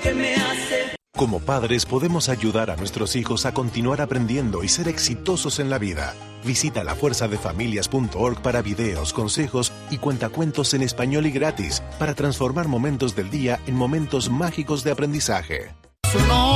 que me hace. Como padres podemos ayudar a nuestros hijos a continuar aprendiendo y ser exitosos en la vida. Visita lafuerzadefamilias.org para videos, consejos y cuentacuentos en español y gratis para transformar momentos del día en momentos mágicos de aprendizaje.